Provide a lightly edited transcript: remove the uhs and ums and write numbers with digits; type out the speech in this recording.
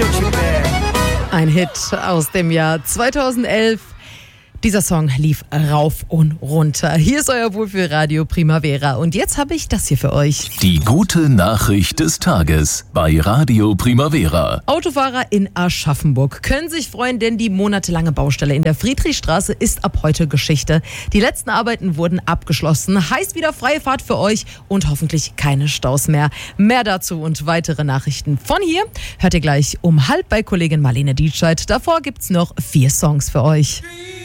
Ein Hit aus dem Jahr 2011. Dieser Song lief rauf und runter. Hier ist euer Wohlfühlradio Primavera. Und jetzt habe ich das hier für euch. Die gute Nachricht des Tages bei Radio Primavera. Autofahrer in Aschaffenburg können sich freuen, denn die monatelange Baustelle in der Friedrichstraße ist ab heute Geschichte. Die letzten Arbeiten wurden abgeschlossen. Heißt wieder freie Fahrt für euch und hoffentlich keine Staus mehr. Mehr dazu und weitere Nachrichten von hier hört ihr gleich um 12:30 bei Kollegin Marlene Dietscheid. Davor gibt's noch 4 Songs für euch.